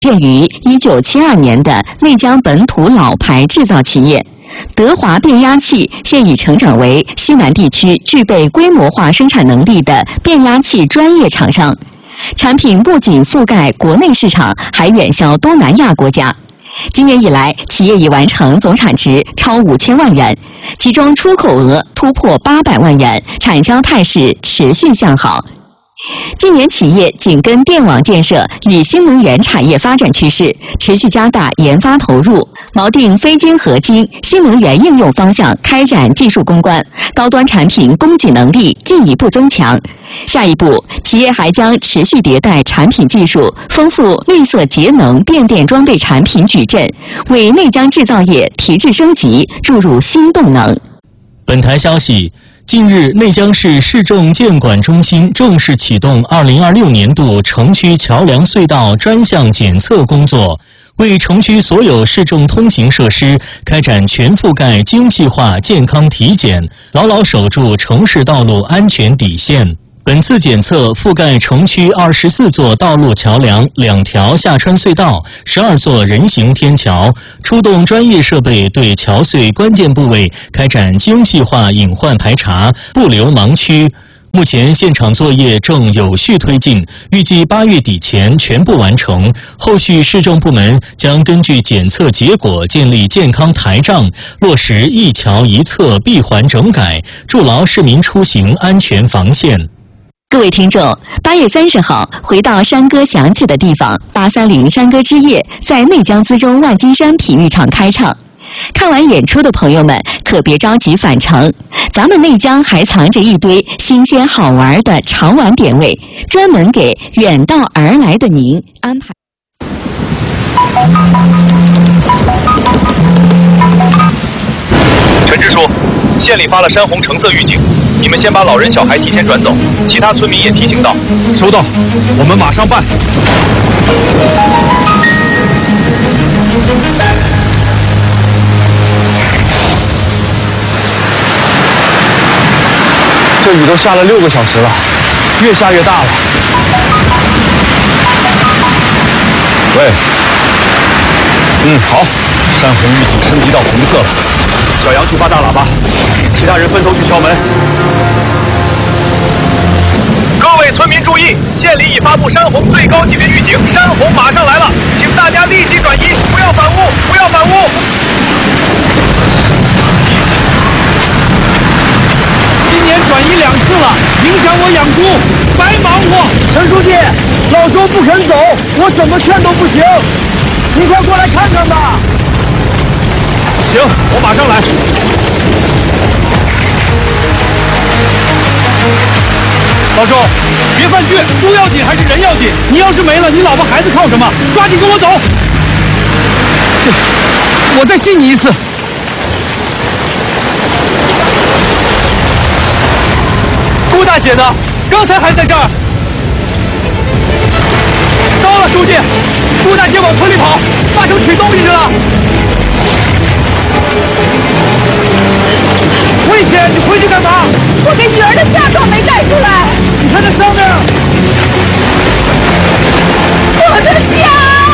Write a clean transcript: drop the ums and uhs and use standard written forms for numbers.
建于1972年的内江本土老牌制造企业。德华变压器现已成长为西南地区具备规模化生产能力的变压器专业厂商，产品不仅覆盖国内市场，还远销东南亚国家。今年以来，企业已完成总产值超5000万元，其中出口额突破800万元，产销态势持续向好。近年企业紧跟电网建设与新能源产业发展趋势，持续加大研发投入，锚定非晶合金、新能源应用方向开展技术攻关，高端产品供给能力进一步增强。下一步，企业还将持续迭代产品技术，丰富绿色节能变电装备产品矩阵，为内江制造业提质升级注入新动能。 本台消息，近日，内江市市政建管中心正式启动2026年度城区桥梁隧道专项检测工作，为城区所有市政通行设施开展全覆盖精细化健康体检，牢牢守住城市道路安全底线。本次检测覆盖城区24座道路桥梁、2条下穿隧道、12座人行天桥，出动专业设备对桥隧关键部位开展精细化隐患排查，不留盲区。目前现场作业正有序推进，预计8月底前全部完成。后续市政部门将根据检测结果建立健康台账，落实一桥一侧闭环整改，筑牢市民出行安全防线。 各位听众，8月30号，回到山歌响起的地方，830山歌之夜在内江资中万金山体育场开唱。看完演出的朋友们可别着急返程，咱们内江还藏着一堆新鲜好玩的常玩点位，专门给远道而来的您安排。 陈支书，县里发了山洪橙色预警，你们先把老人小孩提前转走，其他村民也提醒到。 收到，我们马上办。这雨都下了6个小时了，越下越大了。喂，好，山洪预警升级到红色了。小杨去发大喇叭，其他人分头去敲门。 各位村民注意，县里已发布山洪最高级别预警，山洪马上来了，请大家立即转移，不要反屋，不要反屋。 今年转移2次了，影响我养猪，白忙活。陈书记，老周不肯走，我怎么劝都不行，你快过来看看吧。行，我马上来。老周，别犯倔，猪要紧还是人要紧？你要是没了，你老婆孩子靠什么？抓紧跟我走。我再信你一次。顾大姐呢？刚才还在这儿。到了，书记，顾大姐往村里跑，八成取东西去了。